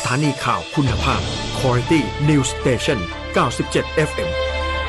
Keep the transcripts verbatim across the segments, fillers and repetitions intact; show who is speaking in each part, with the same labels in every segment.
Speaker 1: ถานีข่าวคุณภาพ Quality News Station เก้าสิบเจ็ด เอฟ เอ็ม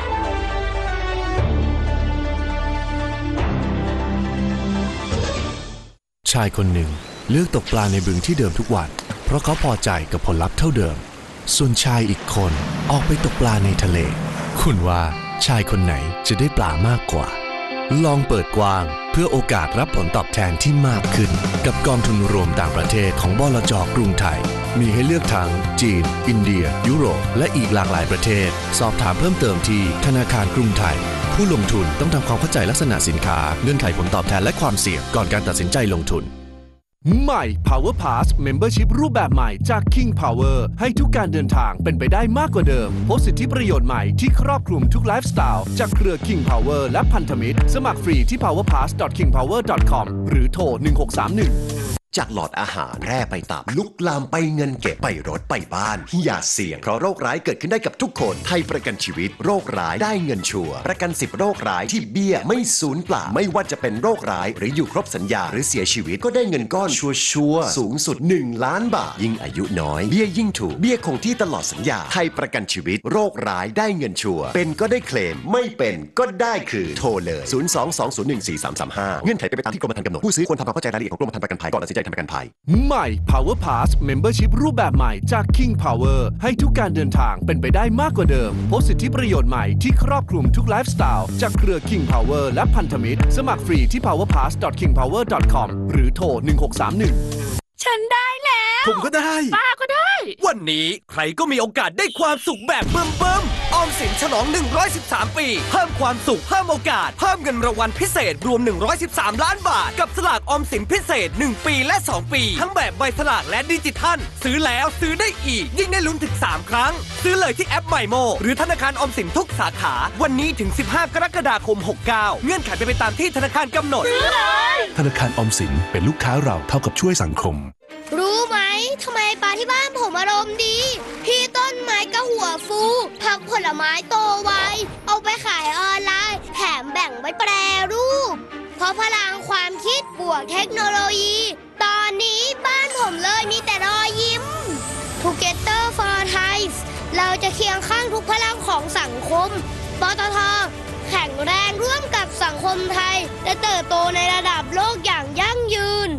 Speaker 2: ชายคนหนึ่งเลือกตกปลาในบึงที่เดิมทุกวันเพราะเขาพอใจกับผลลัพธ์เท่าเดิมส่วนชายอีกคนออกไปตกปลาในทะเลคุณว่าชายคนไหนจะได้ปลามากกว่าลองเปิดกว้างเพื่อโอกาสรับผลตอบแทนที่มากขึ้นกับกองทุนรวมต่างประเทศของบลจ.กรุงไทยมีให้เลือกทั้งจีนอินเดียยุโรปและอีกหลากหลายประเทศสอบถามเพิ่มเติมที่ธนาคารกรุงไทยผู้ลงทุนต้องทำความเข้าใจลักษณะสินค้าเงื่อนไขผลตอบแทนและความเสี่ยงก่อนการตัดสินใจลงทุน
Speaker 3: ใหม่ Power Pass Membership รูปแบบใหม่จาก King Power ให้ทุกการเดินทางเป็นไปได้มากกว่าเดิมพบสิทธิประโยชน์ใหม่ที่ครอบคลุมทุกไลฟ์สไตล์จากเครือ King Power และพันธมิตรสมัครฟรีที่ พาวเวอร์พาส ดอท คิงพาวเวอร์ ดอท คอม หรือโทรหนึ่งหกสามหนึ่ง
Speaker 4: จากหลอดอาหารแร่ไปตับลุกลามไปเงินเก็บไปรถไปบ้านอย่าเสี่ยงเพราะโรคร้ายเกิดขึ้นได้กับทุกคนไทยประกันชีวิตโรคร้ายได้เงินชัวร์ประกันสิบโรคร้ายที่เบี้ยไม่สูญเปล่าไม่ว่าจะเป็นโรคร้ายหรืออยู่ครบสัญญาหรือเสียชีวิตก็ได้เงินก้อนชัวร์สูงสุดหนึ่งล้านบาทยิ่งอายุน้อยเบี้ยยิ่งถูกเบี้ยคงที่ตลอดสัญญาไทยประกันชีวิตโรคร้ายได้เงินชัวร์เป็นก็ได้เคลมไม่เป็นก็ได้คืนโทรเลยศูนย์ สอง สอง ศูนย์ หนึ่ง สี่ สาม สาม ห้าเงื่อนไขเป็นไปตามที่กรมธรรม์กำหนดผู้ซื้อควรทำความเข้าใจรายละเอียดของกรมธรรม์ประกันภัยก่อนตัดสินใจทำประกันภัย
Speaker 3: ใหม่ Power Pass Membership รูปแบบใหม่จาก King Power ให้ทุกการเดินทางเป็นไปได้มากกว่าเดิมพบสิทธิประโยชน์ใหม่ที่ครอบคลุมทุกไลฟ์สไตล์จากเครือ King Power และพันธมิตรสมัครฟรีที่ พาวเวอร์พาส ดอท คิงพาวเวอร์ ดอท คอม หรือโทรหนึ่งหกสามหนึ่ง
Speaker 5: ฉันได้แล้ว
Speaker 6: ผมก็ได้
Speaker 5: ป้าก็ได้
Speaker 6: วันนี้ใครก็มีโอกาสได้ความสุขแบบเบิ่มเบิ่มออมสินฉลองหนึ่งร้อยสิบสามปีเพิ่มความสุขเพิ่มโอกาสเพิ่มเงินรางวัลพิเศษรวมหนึ่งร้อยสิบสามล้านบาทกับสลากออมสินพิเศษหนึ่งปีและสองปีทั้งแบบใบสลากและดิจิทัลซื้อแล้วซื้อได้อีกยิ่งได้ลุ้นถึงสามครั้งซื้อเลยที่แอป My Mo หรือธนาคารออมสินทุกสาขาวันนี้ถึงสิบห้ากรกฎาคมหกสิบเก้าเงื่อนไขเป็นไปตามที่ธนาคารกำหนด
Speaker 5: ซื้อเลย
Speaker 2: ธนาคารออมสินเป็นลูกค้าเราเท่ากับช่วยสังคม
Speaker 7: รู้ไหมทำไมปลาที่บ้านผมอารมณ์ดีพี่ต้นไม้ก็หัวฟูผักผลไม้โตไวเอาไปขายออนไลน์แถมแบ่งไว้แปรรูปเพราะพลังความคิดบวกเทคโนโลยีตอนนี้บ้านผมเลยมีแต่รอยยิ้ม Together for Thai เราจะเคียงข้างทุกพลังของสังคมปตท.แข็งแรงร่วมกับสังคมไทยและเติบโตในระดับโลกอย่างยั่งยืน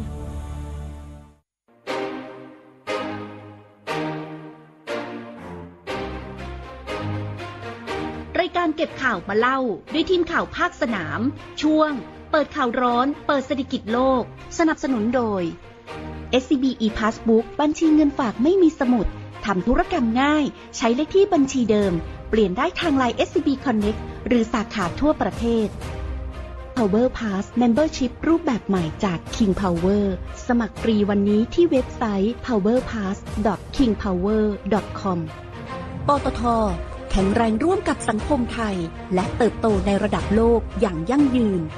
Speaker 8: รายการเก็บข่าวมาเล่าด้วยทีมข่าวภาคสนามช่วงเปิดข่าวร้อนเปิดเศรษฐกิจโลกสนับสนุนโดย เอส ซี บี e-Passbook บัญชีเงินฝากไม่มีสมุดทำธุรกรรมง่ายใช้เลขที่บัญชีเดิมเปลี่ยนได้ทาง ไลน์ เอส ซี บี Connect หรือสาขาทั่วประเทศ Power Pass Membership รูปแบบใหม่จาก King Power สมัครฟรีวันนี้ที่เว็บไซต์ พาวเวอร์พาส ดอท คิงพาวเวอร์ ดอท คอม ปตท.แข็งแรงร่วมกับสังคมไทยและเติบโตในระดับโลกอย่างยั่งยืน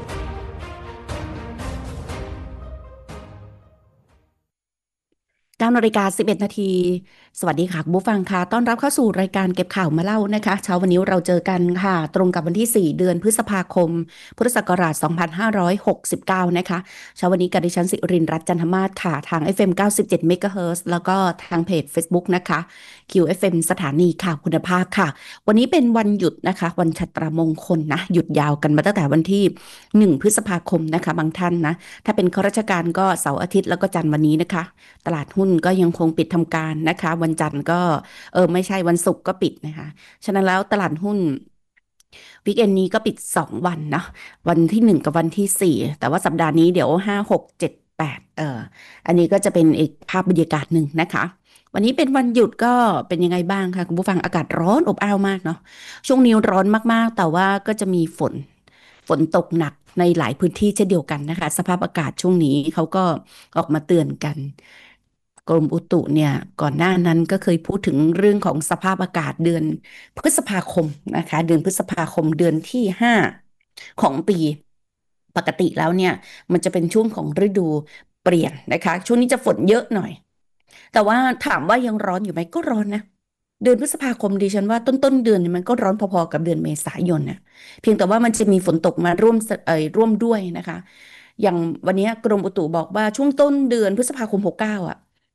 Speaker 9: เก้านาฬิกาสิบเอ็ดนาทีสวัสดีค่ะคุณผู้ฟังค่ะต้อนรับเข้าสู่รายการเก็บข่าวมาเล่านะคะเช้าวันนี้เราเจอกันค่ะตรงกับวันที่สี่เดือนพฤษภาคมพุทธศักราชสองพันห้าร้อยหกสิบเก้านะคะเช้าวันนี้กับดิฉันสิรินทร์รัตน์จันทมาศค่ะทาง เอฟ เอ็ม เก้าสิบเจ็ด เมกะเฮิรตซ์แล้วก็ทางเพจ Facebook นะคะ คิว เอฟ เอ็ม สถานีข่าวคุณภาพค่ะวันนี้เป็นวันหยุดนะคะวันชัตรมงคลนะหยุดยาวกันมาตั้งแต่วันที่หนึ่งพฤษภาคมนะคะบางท่านนะถ้าเป็นข้าราชการก็เสาร์อาทิตย์แล้วก็จันทร์วันนี้นะคะตลาดหุ้นก็ยังคงปิดทำการนะคะวันจันทร์ก็เออไม่ใช่วันศุกร์ก็ปิดนะคะฉะนั้นแล้วตลาดหุ้นวีคเอนด์นี้ก็ปิดสองวันนะวันที่หนึ่งกับวันที่สี่แต่ว่าสัปดาห์นี้เดี๋ยวห้า หก เจ็ด แปดเอออันนี้ก็จะเป็นอีกภาพบรรยากาศหนึ่งนะคะวันนี้เป็นวันหยุดก็เป็นยังไงบ้างคะคุณผู้ฟังอากาศร้อนอบอ้าวมากเนาะช่วงนี้ร้อนมากๆแต่ว่าก็จะมีฝนฝนตกหนักในหลายพื้นที่เช่นเดียวกันนะคะสภาพอากาศช่วงนี้เขาก็ออกมาเตือนกันกรมอุตุเนี่ยก่อนหน้านั้นก็เคยพูดถึงเรื่องของสภาพอากาศเดือนพฤษภาคมนะคะเดือนพฤษภาคมเดือนที่ห้าของปีปกติแล้วเนี่ยมันจะเป็นช่วงของฤดูเปลี่ยนนะคะช่วงนี้จะฝนเยอะหน่อยแต่ว่าถามว่ายังร้อนอยู่ไหมก็ร้อนนะเดือนพฤษภาคมดิฉันว่าต้นต้นเดือนมันก็ร้อนพอๆกับเดือนเมษายนนะเพียงแต่ว่ามันจะมีฝนตกมาร่วมเอ่ยร่วมด้วยนะคะอย่างวันนี้กรมอุตุบอกว่าช่วงต้นเดือนพฤษภาคมหกสิบเก้าอ่ะ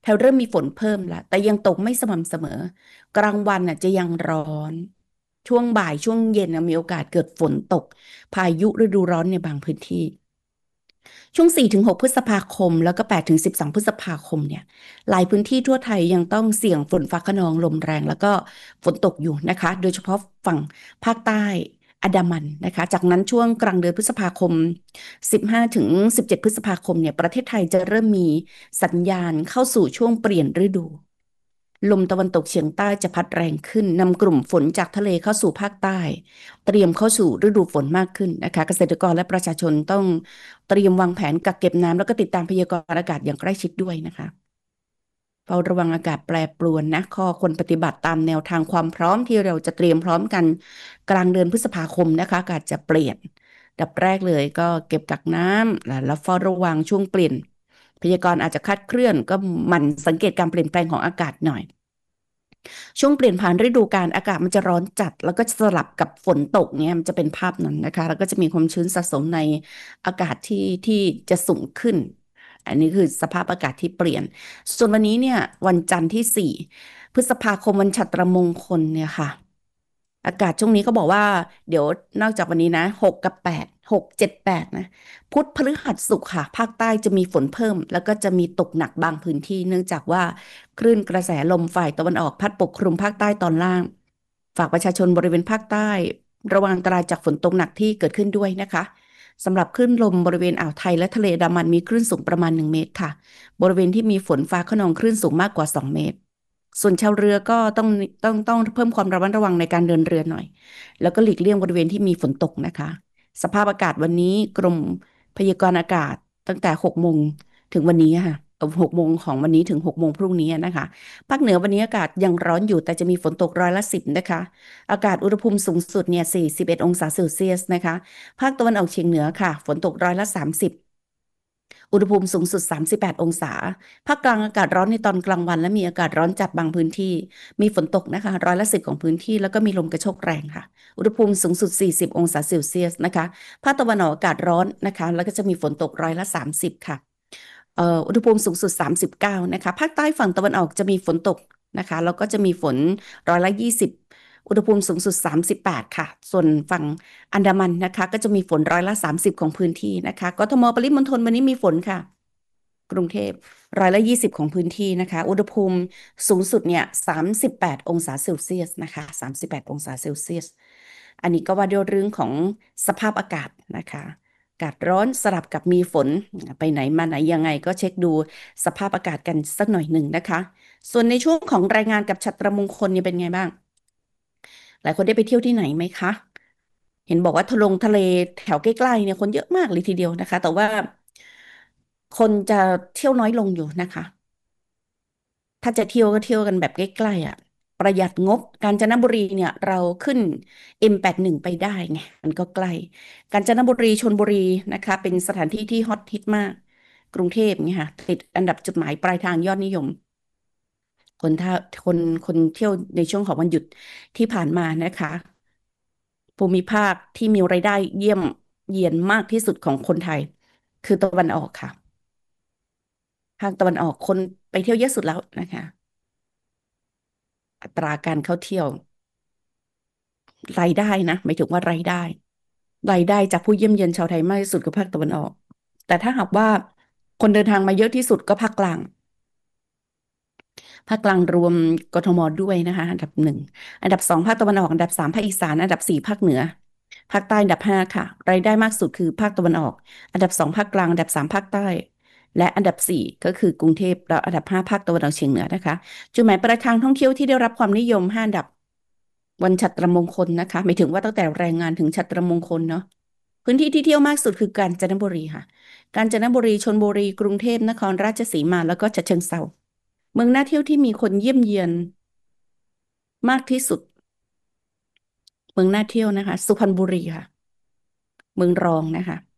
Speaker 9: แถวเริ่มมีฝนเพิ่มละแต่ยังตกไม่สม่ำเสมอกลางวันน่ะจะยังร้อนช่วงบ่ายช่วงเย็นน่ะมีโอกาสเกิดฝนตกพายุฤดูร้อนในบางพื้นที่ช่วงสี่ถึงหกพฤษภาคมแล้วก็แปดถึงสิบสองพฤษภาคมเนี่ยหลายพื้นที่ทั่วไทยยังต้องเสี่ยงฝนฟ้าคะนองลมแรงแล้วก็ฝนตกอยู่นะคะโดยเฉพาะฝั่งภาคใต้อันดามันนะคะจากนั้นช่วงกลางเดือนพฤษภาคมสิบห้าถึงสิบเจ็ดพฤษภาคมเนี่ยประเทศไทยจะเริ่มมีสัญญาณเข้าสู่ช่วงเปลี่ยนฤดูลมตะวันตกเฉียงใต้จะพัดแรงขึ้นนำกลุ่มฝนจากทะเลเข้าสู่ภาคใต้เตรียมเข้าสู่ฤดูฝนมากขึ้นนะคะเกษตรกรและประชาชนต้องเตรียมวางแผนกักเก็บน้ำแล้วก็ติดตามพยากรณ์อากาศอย่างใกล้ชิดด้วยนะคะเฝ้าระวังอากาศแปรปรวนนะข้อควรปฏิบัติตามแนวทางความพร้อมที่เราจะเตรียมพร้อมกันกลางเดือนพฤษภาคมนะคะอากาศจะเปลี่ยนดับแรกเลยก็เก็บกักน้ำแล้วเฝ้าระวังช่วงเปลี่ยนพยากรณ์อาจจะคลาดเคลื่อนก็หมั่นสังเกตการเปลี่ยนแปลงของอากาศหน่อยช่วงเปลี่ยนผ่านฤดูกาลอากาศมันจะร้อนจัดแล้วก็สลับกับฝนตกเนี่ยมันจะเป็นภาพนั้นนะคะแล้วก็จะมีความชื้นสะสมในอากาศที่ที่จะสูงขึ้นอันนี้คือสภาพอากาศที่เปลี่ยนส่วนวันนี้เนี่ยวันจันทร์ที่สี่พฤษภาคมวันฉัตรมงคลเนี่ยค่ะอากาศช่วงนี้ก็บอกว่าเดี๋ยวนอกจากวันนี้นะหกกับแปดหกเจ็ดแปดนะพุธพฤหัสศุกร์ค่ะภาคใต้จะมีฝนเพิ่มแล้วก็จะมีตกหนักบางพื้นที่เนื่องจากว่าคลื่นกระแสลมฝ่ายตะวันออกพัดปกคลุมภาคใต้ตอนล่างฝากประชาชนบริเวณภาคใต้ระวังอันตรายจากฝนตกหนักที่เกิดขึ้นด้วยนะคะสำหรับคลื่นลมบริเวณอ่าวไทยและทะเลอันดามันมีคลื่นสูงประมาณหนึ่งเมตรค่ะบริเวณที่มีฝนฟ้าคะนองคลื่นสูงมากกว่าสองเมตรส่วนชาวเรือก็ต้องต้องต้องเพิ่มความระมัดระวังในการเดินเรือหน่อยแล้วก็หลีกเลี่ยงบริเวณที่มีฝนตกนะคะสภาพอากาศวันนี้กรมพยากรณ์อากาศตั้งแต่หกโมงถึงวันนี้ค่ะหกโมงของวันนี้ถึงหกโมงพรุ่งนี้นะคะภาคเหนือวันนี้อากาศยังร้อนอยู่แต่จะมีฝนตกร้อยละสิบนะคะอากาศอุณหภูมิสูงสุดเนี่ยสี่สิบเอ็ดองศาเซลเซียสนะคะภาคตะวันออกเฉียงเหนือค่ะฝนตกร้อยละสามสิบอุณหภูมิสูงสุดสามสิบแปดองศาภาคกลางอากาศร้อนในตอนกลางวันและมีอากาศร้อนจัดบางพื้นที่มีฝนตกนะคะร้อยละสิบของพื้นที่แล้วก็มีลมกระโชกแรงค่ะอุณหภูมิสูงสุดสี่สิบองศาเซลเซียสนะคะภาคตะวันออกอากาศร้อนนะคะแล้วก็จะมีฝนตกร้อยละสามสิบค่ะเอ่ออุณหภูมิสูงสุดสามสิบเก้านะคะภาคใต้ฝั่งตะวันออกจะมีฝนตกนะคะแล้วก็จะมีฝนร้อยละยี่สิบอุณหภูมิสูงสุดสามสิบแปดค่ะส่วนฝั่งอันดามันนะคะก็จะมีฝนร้อยละสามสิบของพื้นที่นะคะกทมปริมณฑลวันนี้มีฝนค่ะกรุงเทพร้อยละยี่สิบของพื้นที่นะคะอุณหภูมิสูงสุดเนี่ยสามสิบแปดองศาเซลเซียสนะคะสามสิบแปดองศาเซลเซียสอันนี้ก็ว่าด้วยเรื่องของสภาพอากาศนะคะอากาศร้อนสลับกับมีฝนไปไหนมาไหนยังไงก็เช็คดูสภาพอากาศกันสักหน่อยหนึ่งนะคะส่วนในช่วงของรายงานกับฉัตรมงคลเนี่ยเป็นไงบ้างหลายคนได้ไปเที่ยวที่ไหนไหมคะ เห็นบอกว่าทะลงทะเลแถวใกล้ๆเนี่ยคนเยอะมากเลยทีเดียวนะคะแต่ว่าคนจะเที่ยวน้อยลงอยู่นะคะถ้าจะเที่ยวก็เที่ยวกันแบบใกล้ๆอ่ะประหยัดงบกาญจนบุรีเนี่ยเราขึ้น เอ็ม แปดสิบเอ็ด ไปได้ไงมันก็ใกล้กาญจนบุรีชลบุรีนะคะเป็นสถานที่ที่ฮอตฮิตมากกรุงเทพเนี่ยค่ะติดอันดับจุดหมายปลายทางยอดนิยมคนถ้าคนคนเที่ยวในช่วงของวันหยุดที่ผ่านมานะคะภูมิภาคที่มีรายได้เยี่ยมเยียนมากที่สุดของคนไทยคือตะวันออกค่ะภาคตะวันออกคนไปเที่ยวเยอะสุดแล้วนะคะอัตราการเข้าเที่ยวรายได้นะหมายถึงว่ารายได้รายได้จากผู้เยี่ยมเยียนชาวไทยมากที่สุดคือภาคตะวันออกแต่ถ้าหากว่าคนเดินทางมาเยอะที่สุดก็ภาคกลางภาคกลางรวมกทมด้วยนะคะอันดับหนึ่งอันดับสองภาคตะวันออกอันดับสามภาคอีสานอันดับสี่ภาคเหนือภาคใต้อันดับห้าค่ะรายได้มากสุดคือภาคตะวันออกอันดับสองภาคกลางอันดับสามภาคใต้และอันดับสี่ก็คือกรุงเทพแล้วอันดับห้าภาคตะวันออกเฉียงเหนือนะคะจุดหมายปลายทางท่องเที่ยวที่ได้รับความนิยมห้าอันดับวันฉัตรมงคลนะคะหมายถึงว่าตั้งแต่แรงงานถึงฉัตรมงคลเนาะพื้นที่ที่เที่ยวมากสุดคือกาญจนบุรีค่ะกาญจนบุรีชลบุรีกรุงเทพนครราชสีมาแล้วก็ฉะเชิงเทราเมืองน่าเที่ยวที่มีคนเยี่ยมเยียนมากที่สุดเมืองน่าเที่ยวนะคะสุพรรณบุรีค่ะเมืองรองนะคะ